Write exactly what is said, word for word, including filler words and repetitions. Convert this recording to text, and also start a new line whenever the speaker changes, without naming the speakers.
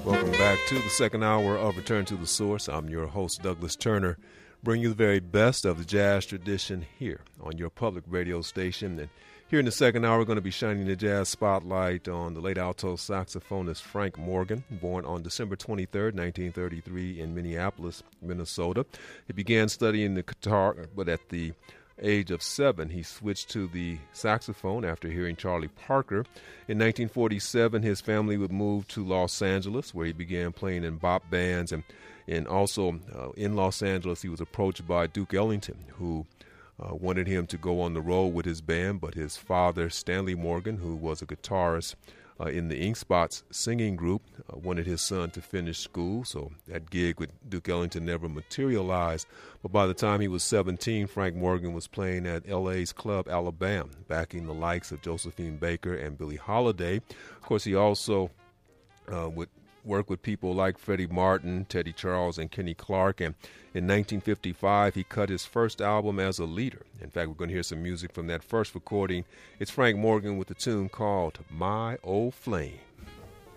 Welcome back to the second hour of Return to the Source. I'm your host, Douglas Turner, bringing you the very best of the jazz tradition here on your public radio station. And here in the second hour, we're going to be shining the jazz spotlight on the late alto saxophonist Frank Morgan, born on December twenty-third, nineteen thirty-three in Minneapolis, Minnesota. He began studying the guitar, but at the age of seven, he switched to the saxophone after hearing Charlie Parker. In nineteen forty-seven, his family would move to Los Angeles, where he began playing in bop bands. And, and also uh, in Los Angeles, he was approached by Duke Ellington, who uh, wanted him to go on the road with his band. But his father, Stanley Morgan, who was a guitarist uh, in the Ink Spots singing group, uh, wanted his son to finish school. So that gig with Duke Ellington never materialized. But by the time he was seventeen, Frank Morgan was playing at L A's Club Alabama, backing the likes of Josephine Baker and Billie Holiday. Of course, he also uh, would work with people like Freddie Martin, Teddy Charles, and Kenny Clark. And in nineteen fifty-five, he cut his first album as a leader. In fact, we're going to hear some music from that first recording. It's Frank Morgan with a tune called My Old Flame.